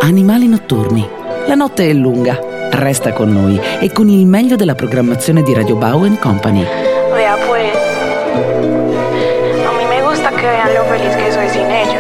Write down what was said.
Animali notturni. La notte è lunga. Resta con noi e con il meglio della programmazione di Radio Bau Company. Vea pues, a mí me gusta que vean lo feliz que soy sin ellos.